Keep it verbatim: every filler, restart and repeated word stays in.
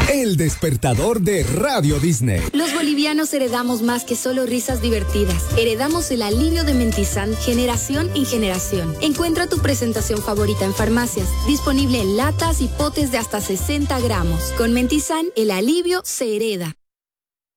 El despertador de Radio Disney. Los bolivianos heredamos más que solo risas divertidas. Heredamos el alivio de Mentizan, generación en generación. Encuentra tu presentación favorita en farmacias. Disponible en latas y potes de hasta sesenta gramos. Con Mentizan, el alivio se hereda.